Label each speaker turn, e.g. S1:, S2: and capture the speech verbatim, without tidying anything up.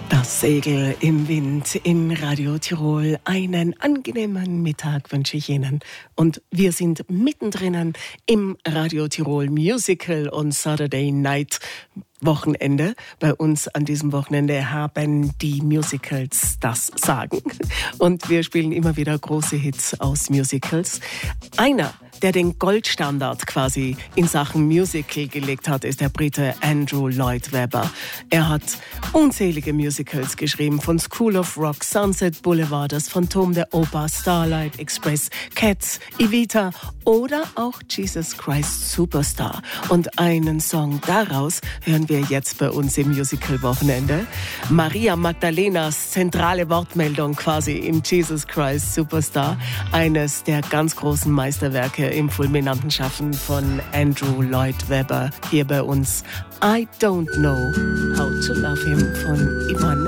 S1: Das Segel im Wind im Radio Tirol. Einen angenehmen Mittag wünsche ich Ihnen. Und wir sind mittendrin im Radio Tirol Musical und Saturday Night Wochenende. Bei uns an diesem Wochenende haben die Musicals das Sagen. Und wir spielen immer wieder große Hits aus Musicals. Einer, der den Goldstandard quasi in Sachen Musical gelegt hat, ist der Brite Andrew Lloyd Webber. Er hat unzählige Musicals geschrieben, von School of Rock, Sunset Boulevard, das Phantom der Oper, Starlight Express, Cats, Evita oder auch Jesus Christ Superstar. Und einen Song daraus hören wir jetzt bei uns im Musical-Wochenende. Maria Magdalenas zentrale Wortmeldung quasi im Jesus Christ Superstar. Eines der ganz großen Meisterwerke im fulminanten Schaffen von Andrew Lloyd Webber hier bei uns. I Don't Know How to Love Him von Ivan